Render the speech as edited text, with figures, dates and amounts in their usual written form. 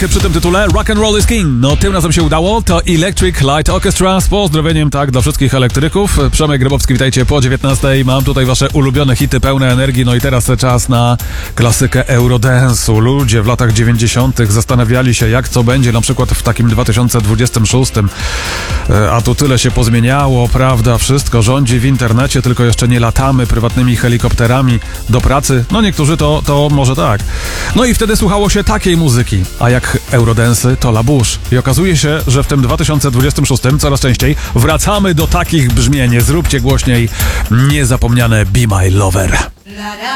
przy tym tytule Rock and Roll is King. No tym razem się udało. To Electric Light Orchestra z pozdrowieniem dla wszystkich elektryków. Przemek Grabowski, witajcie po 19. Mam tutaj wasze ulubione hity pełne energii. No i teraz czas na klasykę Eurodance'u. Ludzie w latach 90. zastanawiali się, jak co będzie na przykład w takim 2026. A tu tyle się pozmieniało, prawda? Wszystko rządzi w internecie, tylko jeszcze nie latamy prywatnymi helikopterami do pracy. No niektórzy to może tak. No i wtedy słuchało się takiej muzyki. A jak Eurodance, to La Bouche. I okazuje się, że w tym 2026 coraz częściej wracamy do takich brzmień. Zróbcie głośniej niezapomniane Be My Lover.